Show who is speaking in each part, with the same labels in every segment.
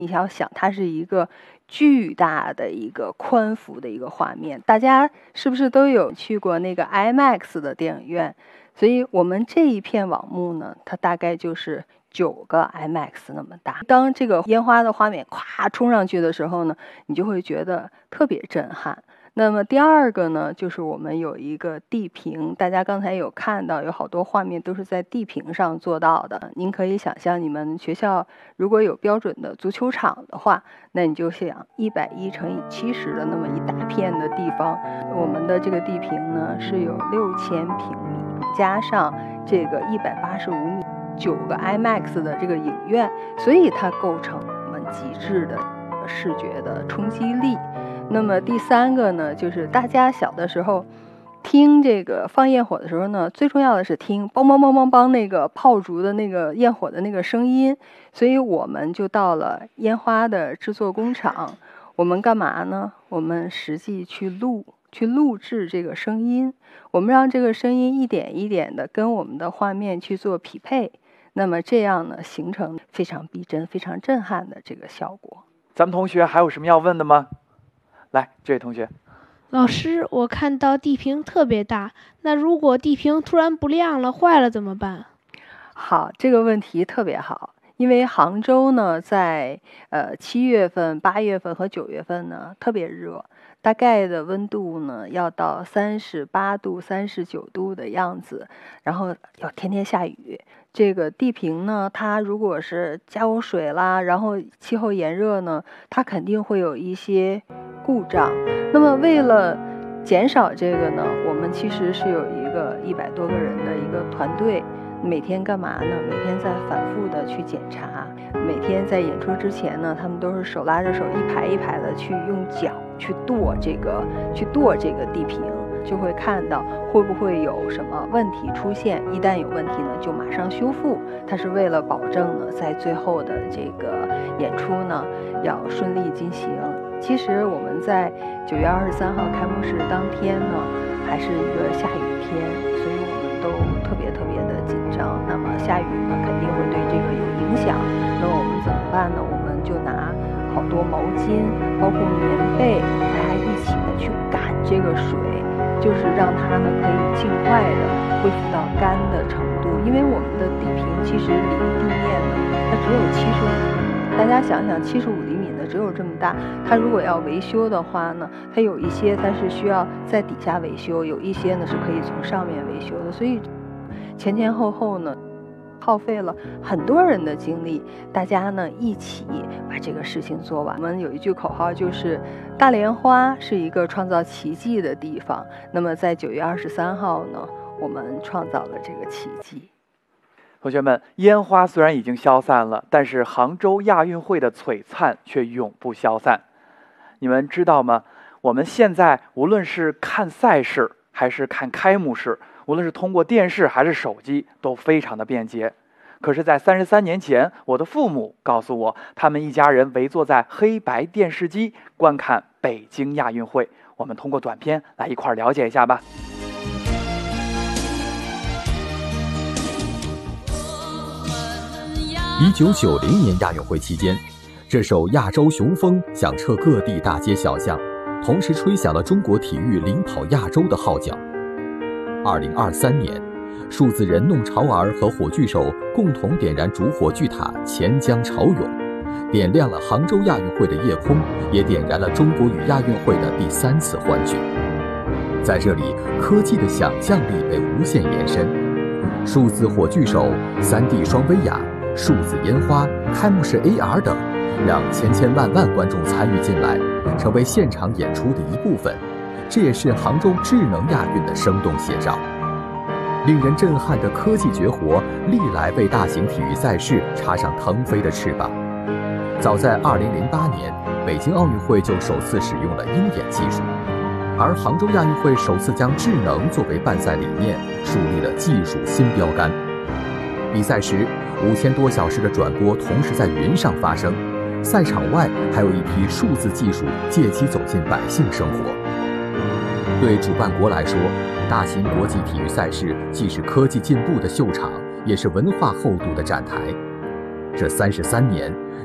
Speaker 1: 你要想它是一个巨大的一个宽幅的一个画面，大家是不是都有去过那个 IMAX 的电影院？所以我们这一片网幕呢，它大概就是9个 IMAX 那么大。当这个烟花的画面咵冲上去的时候呢，你就会觉得特别震撼。那么第二个呢，就是我们有一个地屏，大家刚才有看到有好多画面都是在地屏上做到的。您可以想象，你们学校如果有标准的足球场的话，那你就想110乘以70的那么一大片的地方，我们的这个地屏呢是有6000平米，加上这个185米，9个 IMAX 的这个影院，所以它构成我们极致的视觉的冲击力。那么第三个呢，就是大家小的时候听这个放焰火的时候呢，最重要的是听梆梆梆梆梆那个炮竹的那个焰火的那个声音。所以我们就到了烟花的制作工厂，我们干嘛呢？我们实际去录制这个声音，我们让这个声音一点一点的跟我们的画面去做匹配，那么这样呢，形成非常逼真、非常震撼的这个效果。
Speaker 2: 咱们同学还有什么要问的吗？来，这位同学。
Speaker 3: 老师，我看到地屏特别大，那如果地屏突然不亮了、坏了怎么办？
Speaker 1: 好，这个问题特别好。因为杭州呢，在7月份、8月份和9月份呢特别热，大概的温度呢要到38度、39度的样子，然后要天天下雨。这个地屏呢，它如果是浇水啦，然后气候炎热呢，它肯定会有一些故障。那么为了减少这个呢，我们其实是有一个100多个人的一个团队。每天干嘛呢？每天在反复的去检查，每天在演出之前呢，他们都是手拉着手一排一排的去用脚去跺这个地屏，就会看到会不会有什么问题出现。一旦有问题呢，就马上修复。它是为了保证呢，在最后的这个演出呢要顺利进行。其实我们在9月23号开幕式当天呢，还是一个下雨天，所以我们都特别的紧张。那么下雨呢，肯定会对这个有影响。那么我们怎么办呢？我们就拿好多毛巾，包括棉被，大家一起的去赶这个水，就是让它呢可以尽快的恢复到干的程度。因为我们的地屏其实离地面呢，它只有75厘米。大家想想，75厘米呢只有这么大，它如果要维修的话呢，它有一些它是需要在底下维修，有一些呢是可以从上面维修的。所以前后呢耗费了很多人的精力，大家呢一起把这个事情做完。我们有一句口号，就是大莲花是一个创造奇迹的地方。那么在9月23号呢，我们创造了这个奇迹。
Speaker 2: 同学们，烟花虽然已经消散了，但是杭州亚运会的璀璨却永不消散。你们知道吗？我们现在无论是看赛事还是看开幕式，无论是通过电视还是手机，都非常的便捷。可是在33年前，我的父母告诉我，他们一家人围坐在黑白电视机观看北京亚运会。我们通过短片来一块了解一下吧。
Speaker 4: 1990年亚运会期间，这首《亚洲雄风》响彻各地大街小巷，同时吹响了中国体育领跑亚洲的号角。2023年，数字人弄潮儿和火炬手共同点燃主火炬塔钱江潮涌，点亮了杭州亚运会的夜空，也点燃了中国与亚运会的第3次欢聚。在这里，科技的想象力被无限延伸，数字火炬手、3D 双威亚、数字烟花、开幕式 AR 等，让千万观众参与进来，成为现场演出的一部分。这也是杭州智能亚运的生动写照。令人震撼的科技绝活，历来为大型体育赛事插上腾飞的翅膀。早在2008年，北京奥运会就首次使用了鹰眼技术，而杭州亚运会首次将智能作为办赛理念，树立了技术新标杆。比赛时，5000多小时的转播同时在云上发生，赛场外还有一批数字技术借机走进百姓生活。对主办国来说，大型国际体育赛事既是科技进步的秀场，也是文化厚度的展台。这33年，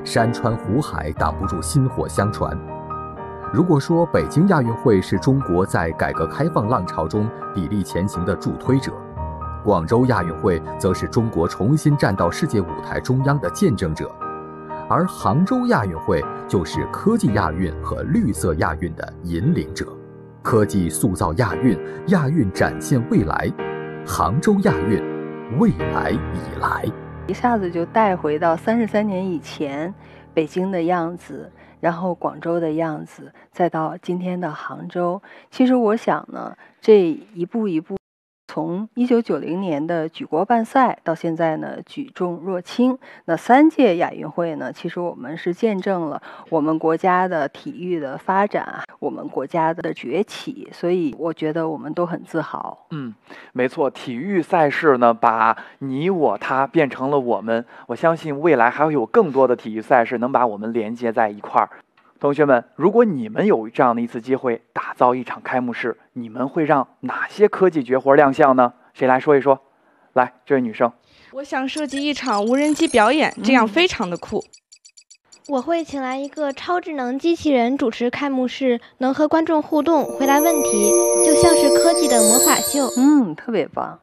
Speaker 4: 山川湖海挡不住薪火相传。如果说北京亚运会是中国在改革开放浪潮中砥砺前行的助推者，广州亚运会则是中国重新站到世界舞台中央的见证者，而杭州亚运会就是科技亚运和绿色亚运的引领者。科技塑造亚运，亚运展现未来，杭州亚运，未来已来。
Speaker 1: 一下子就带回到33年以前北京的样子，然后广州的样子，再到今天的杭州。其实我想呢，这一步一步，从1990年的举国办赛到现在呢举重若轻，那3届亚运会呢，其实我们是见证了我们国家的体育的发展，我们国家的崛起，所以我觉得我们都很自豪。
Speaker 2: 没错，体育赛事呢，把你我他变成了我们。我相信未来还会有更多的体育赛事能把我们连接在一块儿。同学们，如果你们有这样的一次机会，打造一场开幕式，你们会让哪些科技绝活亮相呢？谁来说一说？来，这位女生。
Speaker 5: 我想设计一场无人机表演，这样非常的酷。
Speaker 3: 我会请来一个超智能机器人主持开幕式，能和观众互动，回答问题，就像是科技的魔法秀。
Speaker 1: 特别棒。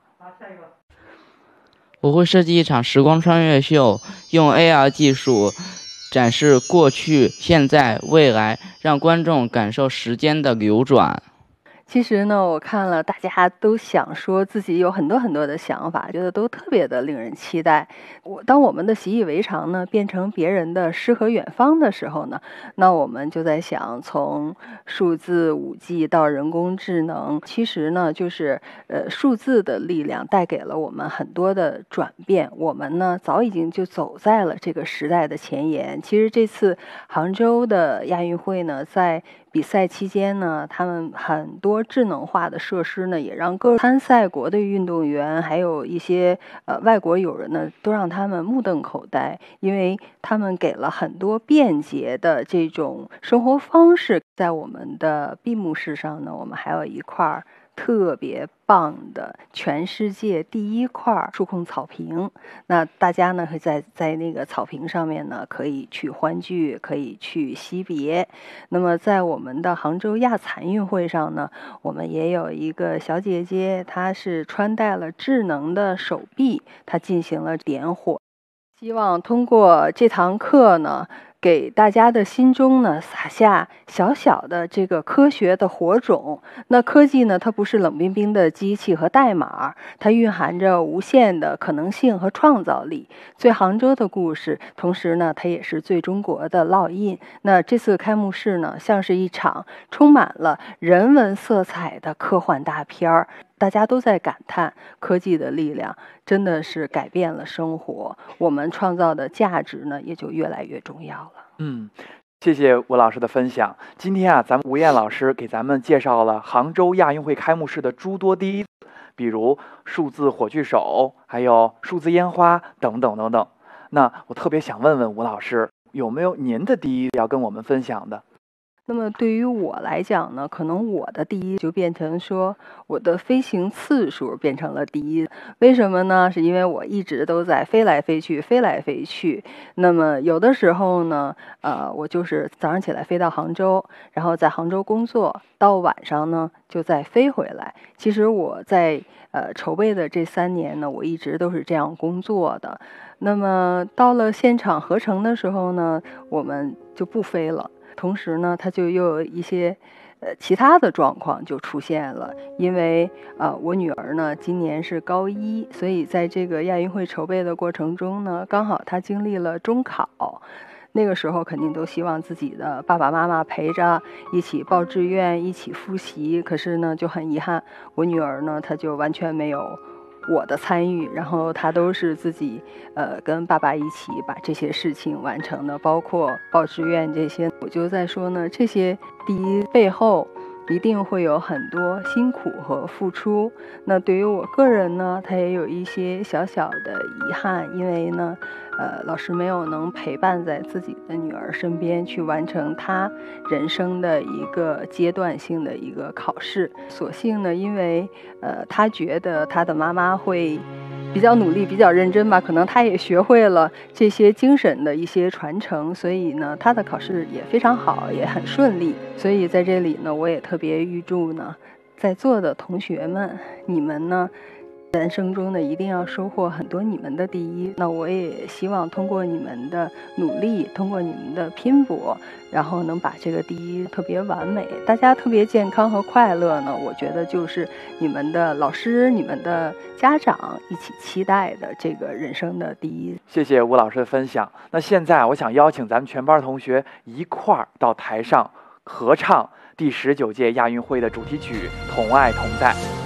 Speaker 6: 我会设计一场时光穿越秀，用 AR 技术展示过去、现在、未来，让观众感受时间的流转。
Speaker 1: 其实呢，我看了大家都想说自己有很多很多的想法，觉得都特别的令人期待。当我们的习以为常呢变成别人的诗和远方的时候呢，那我们就在想，从数字5G 到人工智能，其实呢就是数字的力量带给了我们很多的转变。我们呢早已经就走在了这个时代的前沿。其实这次杭州的亚运会呢，在比赛期间呢，他们很多智能化的设施呢，也让各参赛国的运动员，还有一些外国友人呢，都让他们目瞪口呆，因为他们给了很多便捷的这种生活方式。在我们的闭幕式上呢，我们还有一块特别棒的全世界第一块触控草坪，那大家呢会在那个草坪上面呢，可以去欢聚，可以去惜别。那么在我们的杭州亚残运会上呢，我们也有一个小姐姐，她是穿戴了智能的手臂，她进行了点火。希望通过这堂课呢，给大家的心中呢撒下小小的这个科学的火种。那科技呢，它不是冷冰冰的机器和代码，它蕴含着无限的可能性和创造力。最杭州的故事，同时呢，它也是最中国的烙印。那这次开幕式呢，像是一场充满了人文色彩的科幻大片儿。大家都在感叹科技的力量真的是改变了生活，我们创造的价值呢也就越来越重要了。
Speaker 2: 谢谢吴老师的分享。今天啊，咱们吴燕老师给咱们介绍了杭州亚运会开幕式的诸多第一，比如数字火炬手，还有数字烟花等等等等。那我特别想问问吴老师，有没有您的第一要跟我们分享的？
Speaker 1: 那么对于我来讲呢，可能我的第一就变成说我的飞行次数变成了第一。为什么呢？是因为我一直都在飞来飞去，飞来飞去。那么有的时候呢，我就是早上起来飞到杭州，然后在杭州工作，到晚上呢就再飞回来。其实我在筹备的这3年呢，我一直都是这样工作的。那么到了现场合成的时候呢，我们就不飞了。同时呢，它就又有一些其他的状况就出现了。因为我女儿呢今年是高1，所以在这个亚运会筹备的过程中呢，刚好她经历了中考。那个时候肯定都希望自己的爸爸妈妈陪着一起报志愿，一起复习。可是呢，就很遗憾，我女儿呢她就完全没有我的参与，然后他都是自己跟爸爸一起把这些事情完成的，包括报志愿这些。我就在说呢，这些第一背后一定会有很多辛苦和付出。那对于我个人呢，他也有一些小小的遗憾，因为呢老师没有能陪伴在自己的女儿身边去完成她人生的一个阶段性的一个考试。所幸呢，因为他觉得他的妈妈会比较努力，比较认真吧，可能他也学会了这些精神的一些传承，所以呢，他的考试也非常好，也很顺利。所以在这里呢，我也特别预祝呢，在座的同学们，你们呢，人生中呢一定要收获很多你们的第一。那我也希望通过你们的努力，通过你们的拼搏，然后能把这个第一特别完美，大家特别健康和快乐呢，我觉得就是你们的老师、你们的家长一起期待的这个人生的第一。
Speaker 2: 谢谢吴老师的分享。那现在我想邀请咱们全班同学一块儿到台上合唱第19届亚运会的主题曲《同爱同在》。